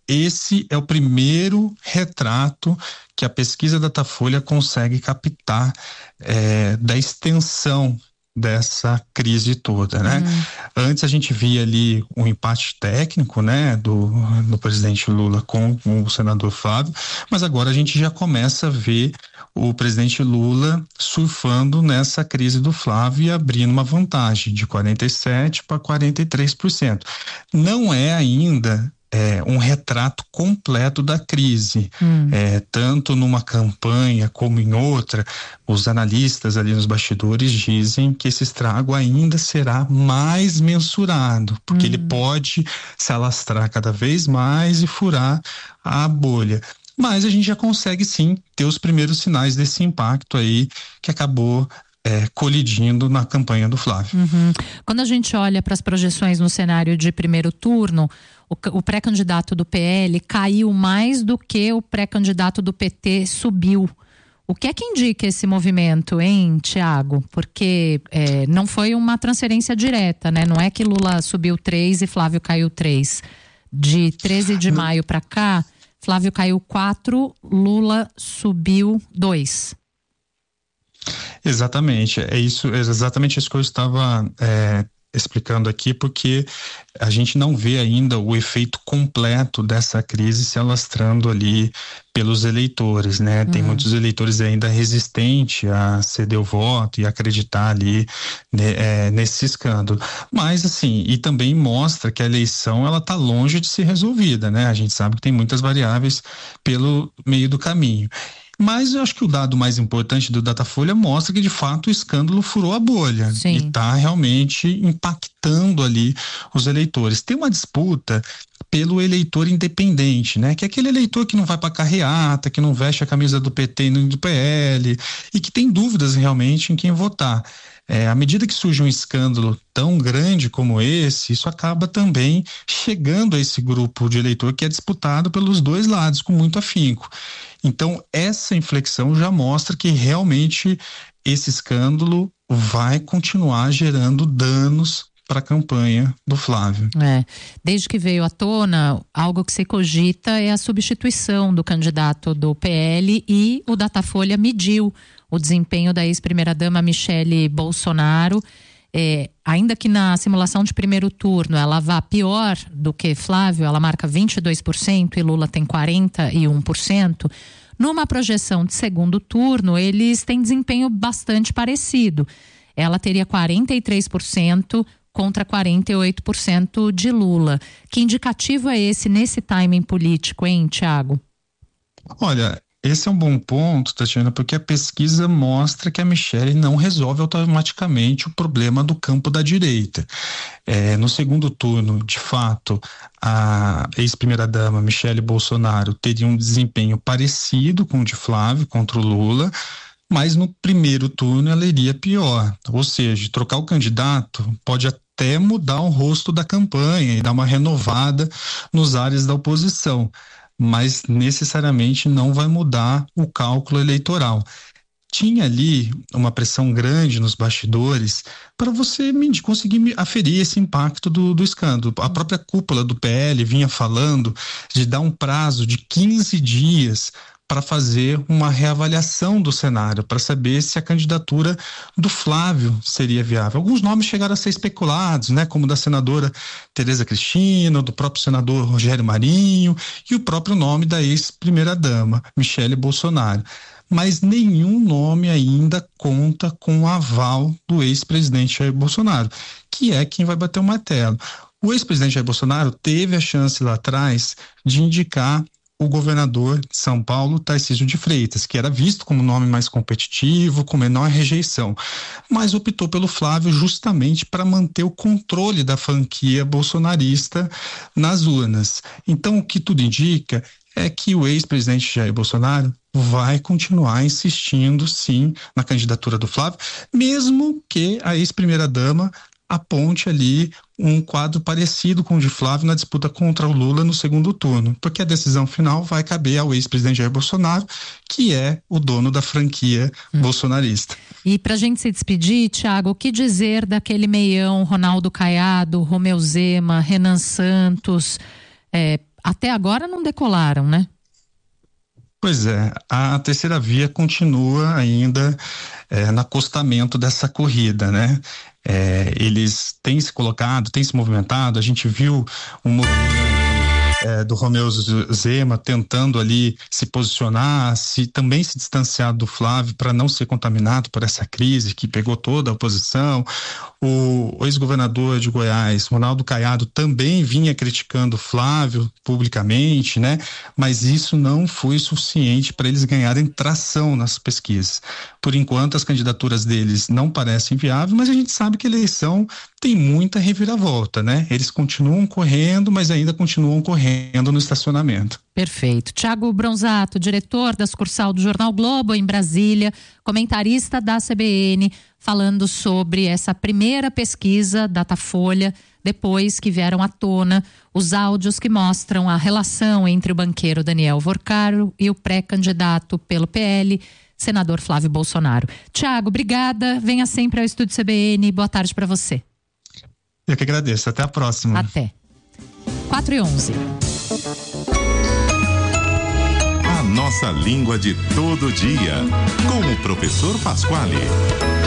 esse é o primeiro retrato que a pesquisa Datafolha consegue captar da extensão dessa crise toda, né? Antes a gente via ali um empate técnico, né, do presidente Lula com o senador Flávio, mas agora a gente já começa a ver o presidente Lula surfando nessa crise do Flávio e abrindo uma vantagem de 47% para 43%. Não é ainda um retrato completo da crise. Tanto numa campanha como em outra, os analistas ali nos bastidores dizem que esse estrago ainda será mais mensurado, porque ele pode se alastrar cada vez mais e furar a bolha. Mas a gente já consegue sim ter os primeiros sinais desse impacto aí que acabou colidindo na campanha do Flávio. Quando a gente olha para as projeções no cenário de primeiro turno, o pré-candidato do PL caiu mais do que o pré-candidato do PT subiu. O que é que indica esse movimento, hein, Thiago? Porque não foi uma transferência direta, né? Não é que Lula subiu 3 e Flávio caiu 3. De 13 de maio para cá, Flávio caiu 4, Lula subiu 2. Exatamente, exatamente isso que eu estava explicando aqui, porque a gente não vê ainda o efeito completo dessa crise se alastrando ali pelos eleitores, né? Tem muitos eleitores ainda resistentes a ceder o voto e acreditar ali nesse escândalo. Mas assim, e também mostra que a eleição ela tá longe de ser resolvida, né? A gente sabe que tem muitas variáveis pelo meio do caminho. Mas eu acho que o dado mais importante do Datafolha mostra que, de fato, o escândalo furou a bolha. Sim. E está realmente impactando ali os eleitores. Tem uma disputa pelo eleitor independente, né? Que é aquele eleitor que não vai para carreata, que não veste a camisa do PT e do PL e que tem dúvidas realmente em quem votar. À medida que surge um escândalo tão grande como esse, isso acaba também chegando a esse grupo de eleitor que é disputado pelos dois lados com muito afinco. Então, essa inflexão já mostra que realmente esse escândalo vai continuar gerando danos para a campanha do Flávio. Desde que veio à tona, algo que se cogita é a substituição do candidato do PL e o Datafolha mediu o desempenho da ex-primeira-dama Michele Bolsonaro. Ainda que na simulação de primeiro turno ela vá pior do que Flávio, ela marca 22% e Lula tem 41%, numa projeção de segundo turno eles têm desempenho bastante parecido. Ela teria 43% contra 48% de Lula. Que indicativo é esse nesse timing político, hein, Thiago? Olha, esse é um bom ponto, Tatiana, porque a pesquisa mostra que a Michele não resolve automaticamente o problema do campo da direita. No segundo turno, de fato, a ex-primeira-dama Michele Bolsonaro teria um desempenho parecido com o de Flávio contra o Lula, mas no primeiro turno ela iria pior. Ou seja, trocar o candidato pode até mudar o rosto da campanha e dar uma renovada nos ares da oposição, mas necessariamente não vai mudar o cálculo eleitoral. Tinha ali uma pressão grande nos bastidores para você conseguir aferir esse impacto do escândalo. A própria cúpula do PL vinha falando de dar um prazo de 15 dias para fazer uma reavaliação do cenário, para saber se a candidatura do Flávio seria viável. Alguns nomes chegaram a ser especulados, né, como da senadora Tereza Cristina, do próprio senador Rogério Marinho e o próprio nome da ex-primeira-dama, Michele Bolsonaro. Mas nenhum nome ainda conta com o aval do ex-presidente Jair Bolsonaro, que é quem vai bater o martelo. O ex-presidente Jair Bolsonaro teve a chance lá atrás de indicar o governador de São Paulo, Tarcísio de Freitas, que era visto como nome mais competitivo, com menor rejeição, mas optou pelo Flávio justamente para manter o controle da franquia bolsonarista nas urnas. Então, o que tudo indica é que o ex-presidente Jair Bolsonaro vai continuar insistindo, sim, na candidatura do Flávio, mesmo que a ex-primeira-dama aponte ali um quadro parecido com o de Flávio na disputa contra o Lula no segundo turno, porque a decisão final vai caber ao ex-presidente Jair Bolsonaro, que é o dono da franquia bolsonarista. E pra gente se despedir, Thiago, o que dizer daquele meião Ronaldo Caiado, Romeu Zema, Renan Santos, até agora não decolaram, né? Pois é, a terceira via continua ainda no acostamento dessa corrida, né? Eles têm se colocado, têm se movimentado, a gente viu um movimento do Romeu Zema tentando ali se posicionar, também se distanciar do Flávio para não ser contaminado por essa crise que pegou toda a oposição. O ex-governador de Goiás, Ronaldo Caiado, também vinha criticando o Flávio publicamente, né? Mas isso não foi suficiente para eles ganharem tração nas pesquisas. Por enquanto, as candidaturas deles não parecem viáveis, mas a gente sabe que a eleição tem muita reviravolta, né? Eles continuam correndo, mas ainda continuam correndo no estacionamento. Perfeito. Thiago Bronzato, diretor da sucursal do Jornal Globo em Brasília, comentarista da CBN, falando sobre essa primeira pesquisa Datafolha, depois que vieram à tona os áudios que mostram a relação entre o banqueiro Daniel Vorcaro e o pré-candidato pelo PL, senador Flávio Bolsonaro. Thiago, obrigada. Venha sempre ao Estúdio CBN. Boa tarde para você. Eu que agradeço. Até a próxima. Até. 4h11. A nossa língua de todo dia, com o professor Pasquale.